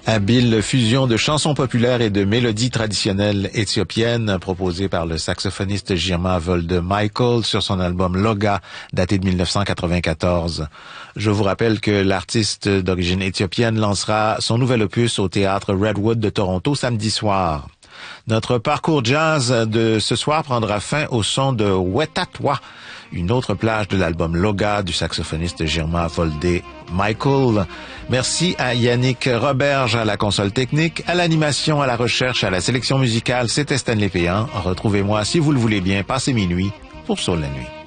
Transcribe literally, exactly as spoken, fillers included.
Habile fusion de chansons populaires et de mélodies traditionnelles éthiopiennes proposées par le saxophoniste Girma Wolde Michael sur son album Loga, daté de mille neuf cent quatre-vingt-quatorze. Je vous rappelle que l'artiste d'origine éthiopienne lancera son nouvel opus au théâtre Redwood de Toronto samedi soir. Notre parcours jazz de ce soir prendra fin au son de Wetatwa, une autre plage de l'album Loga du saxophoniste Girma Wolde Michael. Merci à Yannick Roberge à la console technique, à l'animation, à la recherche, à la sélection musicale. C'était Stanley Péan. Retrouvez-moi, si vous le voulez bien, passez minuit pour Soul la nuit.